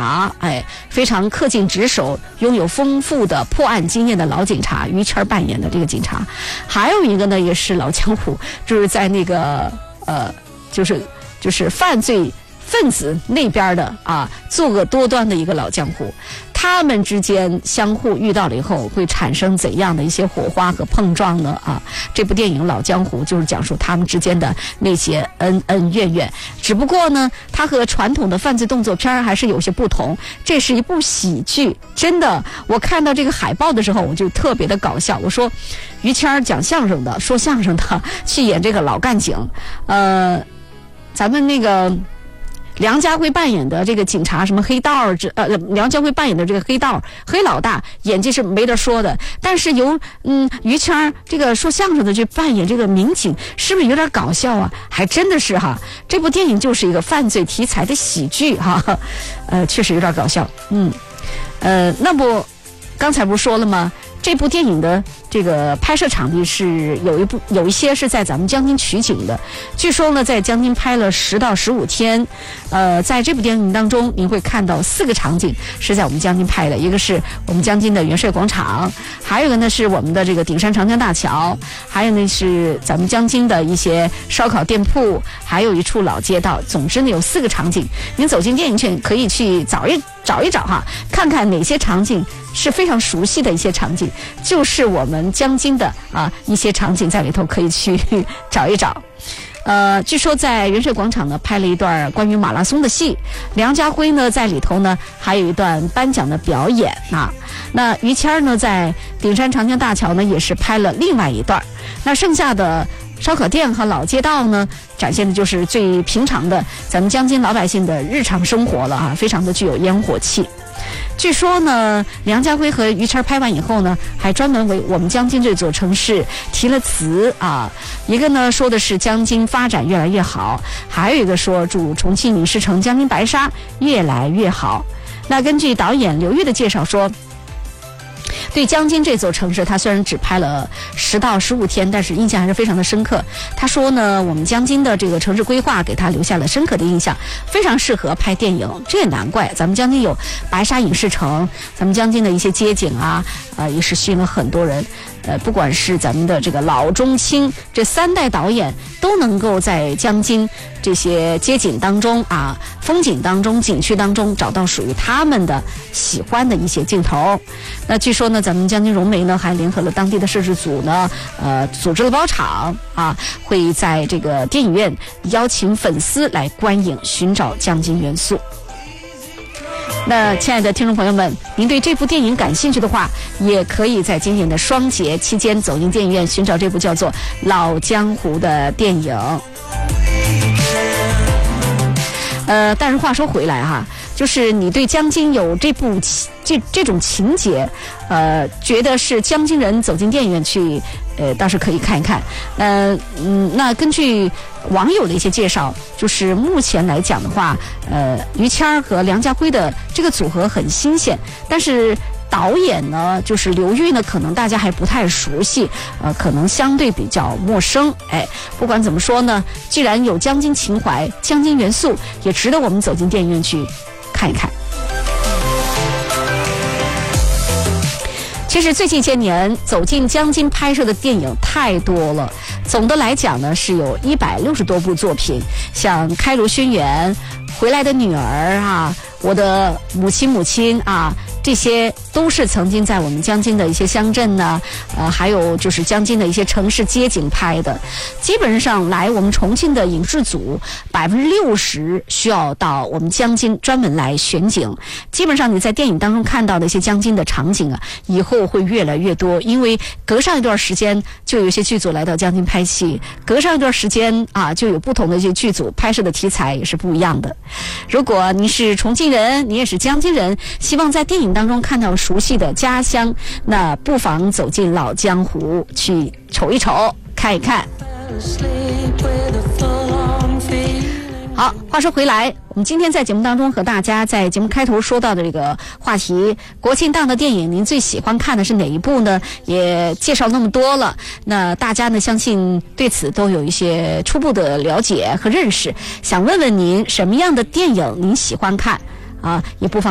察，非常恪尽职守，拥有丰富的破案经验的老警察于谦扮演的这个警察。还有一个呢也是老江湖，就是在那个就是犯罪分子那边的作恶多端的一个老江湖，他们之间相互遇到了以后会产生怎样的一些火花和碰撞呢？这部电影《老江湖》就是讲述他们之间的那些恩恩怨怨，只不过呢，它和传统的犯罪动作片还是有些不同。这是一部喜剧，真的，我看到这个海报的时候，我就特别的搞笑。我说，于谦讲相声的，说相声的去演这个老干警，咱们那个。梁家辉扮演的这个警察什么黑道梁家辉扮演的这个黑老大演技是没得说的，但是由于谦这个说相声的去扮演这个民警，是不是有点搞笑啊？还真的是哈，这部电影就是一个犯罪题材的喜剧哈，确实有点搞笑。那不刚才不是说了吗？这部电影的这个拍摄场地是有一些是在咱们江津取景的，据说呢在江津拍了10到15天，在这部电影当中您会看到4个场景是在我们江津拍的，一个是我们江津的元帅广场，还有一个呢是我们的这个顶山长江大桥，还有呢是咱们江津的一些烧烤店铺，还有一处老街道。总之呢有4个场景，您走进电影圈可以去找一找哈，看看哪些场景是非常熟悉的一些场景，就是我们江津的一些场景在里头可以去找一找。据说在元帅广场呢拍了一段关于马拉松的戏，梁家辉呢在里头呢还有一段颁奖的表演那于谦呢在顶山长江大桥呢也是拍了另外一段，那剩下的烧烤店和老街道呢展现的就是最平常的咱们江津老百姓的日常生活了非常的具有烟火气。据说呢梁家辉和于谦拍完以后呢还专门为我们江津这座城市题了词一个呢说的是江津发展越来越好，还有一个说祝重庆影视城江津白沙越来越好。那根据导演刘玉的介绍说，对江津这座城市他虽然只拍了10到15天，但是印象还是非常的深刻。他说呢我们江津的这个城市规划给他留下了深刻的印象，非常适合拍电影。这也难怪咱们江津有白沙影视城，咱们江津的一些街景也是吸引了很多人。不管是咱们的这个老中青这3代导演都能够在江津这些街景当中风景当中景区当中找到属于他们的喜欢的一些镜头。那据说呢咱们江津融媒呢还联合了当地的摄制组呢组织了包场会在这个电影院邀请粉丝来观影，寻找江津元素。那亲爱的听众朋友们，您对这部电影感兴趣的话，也可以在今年的双节期间走进电影院，寻找这部叫做《老江湖》的电影。但是话说回来就是你对江津有这种情节，觉得是江津人走进电影院去，倒是可以看一看。那根据网友的一些介绍，就是目前来讲的话，于谦和梁家辉的这个组合很新鲜，但是导演呢，就是刘玉呢，可能大家还不太熟悉，可能相对比较陌生。不管怎么说呢，既然有江津情怀、江津元素，也值得我们走进电影院去看一看。其实最近些年走进江津拍摄的电影太多了，总的来讲呢是有160多部作品，像《开罗轩辕》、《回来的女儿》我的母亲这些都是曾经在我们江津的一些乡镇呢，还有就是江津的一些城市街景拍的。基本上来我们重庆的影视组60%需要到我们江津专门来选景。基本上你在电影当中看到的一些江津的场景以后会越来越多，因为隔上一段时间就有一些剧组来到江津拍戏，隔上一段时间就有不同的一些剧组拍摄的题材也是不一样的。如果你是重庆人，你也是江津人，希望在电影当中看到熟悉的家乡，那不妨走进老江湖去瞅一瞅，看一看。好，话说回来，我们今天在节目当中和大家在节目开头说到的这个话题，国庆档的电影您最喜欢看的是哪一部呢？也介绍那么多了，那大家呢相信对此都有一些初步的了解和认识。想问问您什么样的电影您喜欢看也不妨